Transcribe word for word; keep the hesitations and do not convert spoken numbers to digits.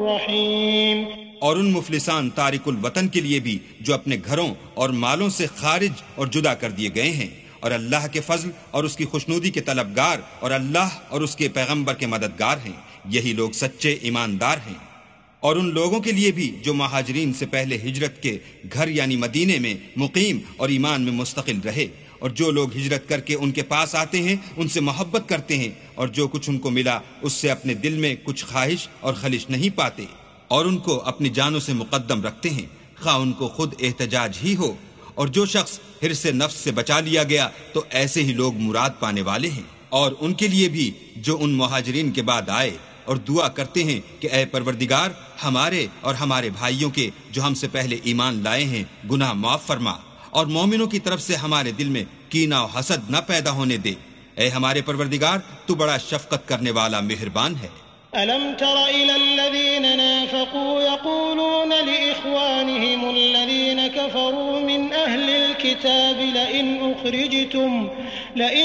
رحيم. اور ان مفلسان تارک الوطن کے لیے بھی جو اپنے گھروں اور مالوں سے خارج اور جدا کر دیے گئے ہیں اور اللہ کے فضل اور اس کی خوشنودی کے طلبگار اور اللہ اور اس کے پیغمبر کے مددگار ہیں، یہی لوگ سچے ایماندار ہیں. اور ان لوگوں کے لیے بھی جو مہاجرین سے پہلے ہجرت کے گھر یعنی مدینے میں مقیم اور ایمان میں مستقل رہے، اور جو لوگ ہجرت کر کے ان کے پاس آتے ہیں ان سے محبت کرتے ہیں اور جو کچھ ان کو ملا اس سے اپنے دل میں کچھ خواہش اور خلش نہیں پاتے، اور ان کو اپنی جانوں سے مقدم رکھتے ہیں خواہ ان کو خود احتجاج ہی ہو. اور جو شخص حرص نفس سے بچا لیا گیا تو ایسے ہی لوگ مراد پانے والے ہیں. اور ان کے لیے بھی جو ان مہاجرین کے بعد آئے اور دعا کرتے ہیں کہ اے پروردگار ہمارے اور ہمارے بھائیوں کے جو ہم سے پہلے ایمان لائے ہیں گناہ معاف فرما، اور مومنوں کی طرف سے ہمارے دل میں کینہ و حسد نہ پیدا ہونے دے. اے ہمارے پروردگار تو بڑا شفقت کرنے والا مہربان ہے. ألم تر إلى الذين نافقوا يقولون لإخوانهم الذين كفروا من أهل الكتاب لئن أخرجتم لئن